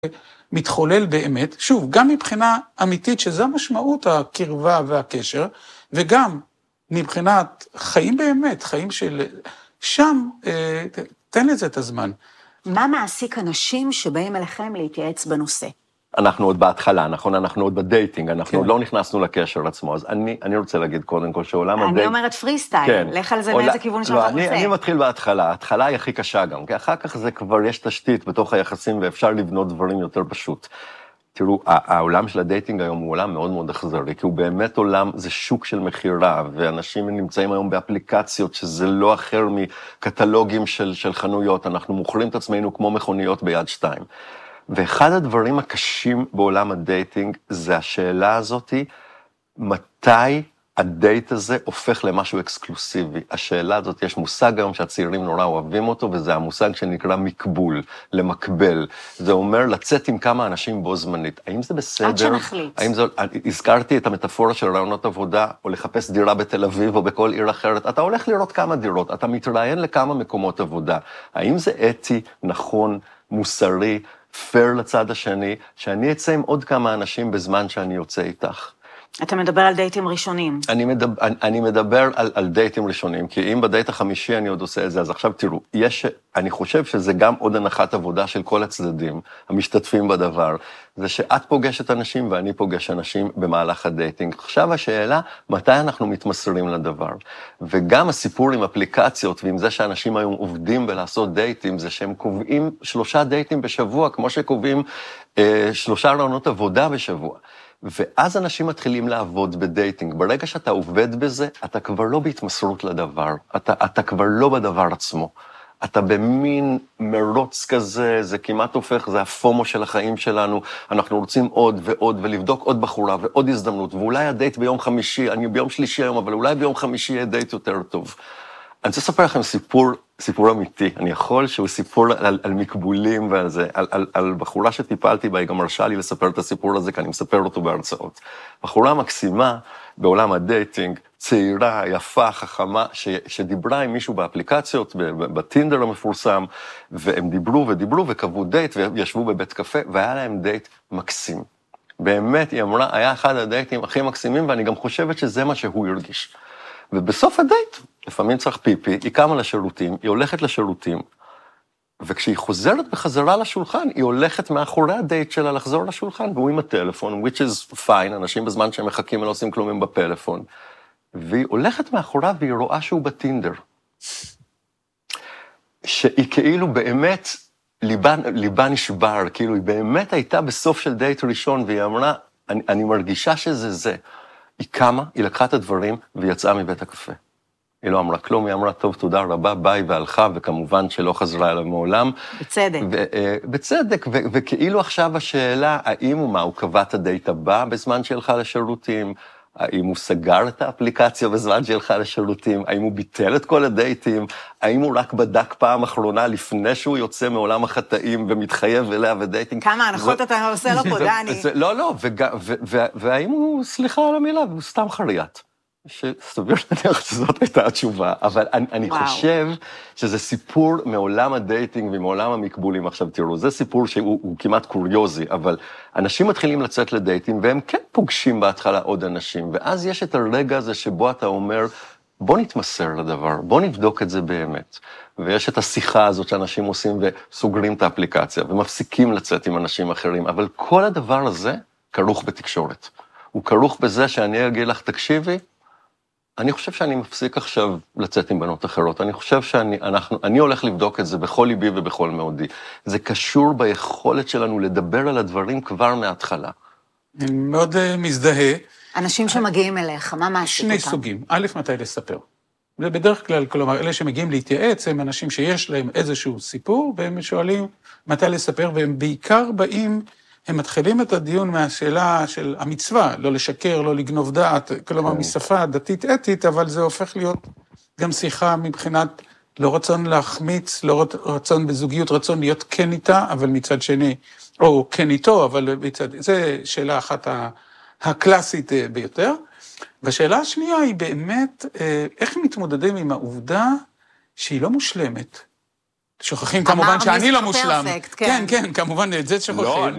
מתחולל באמת, שוב, גם מבחינה אמיתית, שזו משמעות הקרבה והקשר, וגם מבחינת חיים באמת, חיים של שם, תן לזה את הזמן. מה מעסיק אנשים שבאים אליכם להתייעץ בנושא? אנחנו עוד בהתחלה, נכון? אנחנו עוד בדייטינג, אנחנו עוד לא נכנסנו לקשר עצמו, אז אני רוצה להגיד קודם כל שעולם הדייטינג... אני אומרת פרי סטייל, לך על זה מאיזה כיוון שאתה רוצה. אני מתחיל בהתחלה, ההתחלה היא הכי קשה גם, כי אחר כך זה כבר יש תשתית בתוך היחסים, ואפשר לבנות דברים יותר פשוט. תראו, העולם של הדייטינג היום הוא עולם מאוד מאוד אכזרי, כי הוא באמת עולם, זה שוק של מחירה, ואנשים נמצאים היום באפליקציות, שזה לא אחר מקטלוגים של חנויות, אנחנו מוכרים את עצמנו כמו מכוניות ביד שתיים. ואחד הדברים הקשים בעולם הדייטינג, זה השאלה הזאת, מתי הדייט הזה הופך למשהו אקסקלוסיבי. השאלה הזאת, יש מושג היום שהצעירים נורא אוהבים אותו, וזה המושג שנקרא מקבול, למקבל. זה אומר לצאת עם כמה אנשים בו זמנית. האם זה בסדר? עד שנחליט. הזכרתי את המטאפורה של רעיונות עבודה, או לחפש דירה בתל אביב או בכל עיר אחרת. אתה הולך לראות כמה דירות, אתה מתראיין לכמה מקומות עבודה. האם זה אתי, נכון, מוסרי, פייר לצד השני, שאני אצא עם עוד כמה אנשים בזמן שאני יוצא איתך? אתה מדבר על דייטים ראשונים. אני מדבר על דייטים ראשונים, כי אם בדייט החמישי אני עוד עושה את זה, אז עכשיו תראו, אני חושב שזה גם עוד הנחת עבודה של כל הצדדים, המשתתפים בדבר, זה שאת פוגשת אנשים ואני פוגש אנשים במהלך הדייטינג. עכשיו השאלה, מתי אנחנו מתמסרים לדבר? וגם הסיפור עם אפליקציות, ועם זה שאנשים היום עובדים בלעשות דייטים, זה שהם קובעים 3 דייטים בשבוע, כמו שקובעים 3 רעיונות עבודה בשבוע. ואז אנשים מתחילים לעבוד בדייטינג. ברגע שאתה עובד בזה, אתה כבר לא בהתמסרות לדבר. אתה כבר לא בדבר עצמו. אתה במין מרוץ כזה, זה כמעט הופך, זה הפומו של החיים שלנו. אנחנו רוצים עוד ועוד, ולבדוק עוד בחורה ועוד הזדמנות. ואולי הדייט ביום חמישי, אני ביום שלישי היום, אבל אולי ביום חמישי יהיה דייט יותר טוב. אני רוצה לספר לכם סיפור אמיתי. אני יכול שהוא סיפור על מקבולים ועל זה, על בחורה שטיפלתי בה, היא גם מרשה לי לספר את הסיפור הזה, כי אני מספר אותו בהרצאות. בחורה מקסימה בעולם הדייטינג, צעירה, יפה, חכמה, שדיברה עם מישהו באפליקציות, בטינדר המפורסם, והם דיברו וקבעו דייט, וישבו בבית קפה, והיה להם דייט מקסים. באמת, היא אמרה, היה אחד הדייטים הכי מקסימים, ואני גם חושבת שזה מה שהוא הרגיש. ובסוף הדייט, לפעמים צריך פיפי, היא קמה לשירותים, היא הולכת לשירותים, וכשהיא חוזרת בחזרה לשולחן, היא הולכת מאחורי הדייט שלה לחזור לשולחן, והוא עם הטלפון, which is fine, אנשים בזמן שהם מחכים ולא עושים כלום בפלאפון, והיא הולכת מאחוריו והיא רואה שהוא בטינדר. שהיא כאילו באמת, ליבה נשבר, כאילו היא באמת הייתה בסוף של דייט ראשון, והיא אמרה, אני מרגישה שזה זה. היא קמה, היא לקחה את הדברים, והיא יצאה מבית הקפה. היא לא אמרה כלום, היא אמרה, טוב, תודה רבה, ביי, והלכה, וכמובן שלא חזרה אליו מעולם. בצדק. בצדק, וכאילו עכשיו השאלה, האם ומה, הוא קבע את הדייט הבא בזמן שהלכה לשירותים, האם הוא סגר את האפליקציה בזמן שהלכה לשירותים, האם הוא ביטל את כל הדייטים, האם הוא רק בדק פעם אחרונה לפני שהוא יוצא מעולם החטאים ומתחייב אליה ודייטינג. כמה הנחות אתה עושה לו פה, דני. לא, והאם הוא, סליחה על המילה, הוא סתם חריית. שסביר להניח שזאת הייתה התשובה, אבל אני חושב שזה סיפור מעולם הדייטינג ומעולם המקבולים. עכשיו תראו, זה סיפור שהוא כמעט קוריוזי, אבל אנשים מתחילים לצאת לדייטים, והם כן פוגשים בהתחלה עוד אנשים, ואז יש את הרגע הזה שבו אתה אומר, בוא נתמסר לדבר, בוא נבדוק את זה באמת. ויש את השיחה הזאת שאנשים עושים וסוגרים את האפליקציה, ומפסיקים לצאת עם אנשים אחרים, אבל כל הדבר הזה כרוך בתקשורת. הוא כרוך בזה שאני אגיד לך, תקשיבי, אני חושב שאני מפסיק עכשיו לצאת עם בנות אחרות. אני חושב שאני הולך לבדוק את זה בכל ליבי ובכל מאודי. זה קשור ביכולת שלנו לדבר על הדברים כבר מההתחלה. אני מאוד מזדהה. אנשים שמגיעים אליך, מה מעסיק אותם? 2 סוגים. א', מתי לספר. ובדרך כלל, כלומר, אלה שמגיעים להתייעץ, הם אנשים שיש להם איזשהו סיפור, והם שואלים מתי לספר, והם בעיקר באים, הם מתחילים את הדיון מהשאלה של המצווה, לא לשקר, לא לגנוב דעת, כלומר משפה דתית אתית, אבל זה הופך להיות גם שיחה מבחינת לא רצון להחמיץ, לא רצון בזוגיות, רצון להיות כן איתה, אבל מצד שני, או כן איתו, אבל מצד, זה שאלה אחת הקלאסית ביותר. והשאלה השנייה היא באמת, איך מתמודדים עם העובדה שהיא לא מושלמת. שוכחים כמובן שאני לא מושלם. פרפקט, כן, כן, כמובן את זה שוכחים.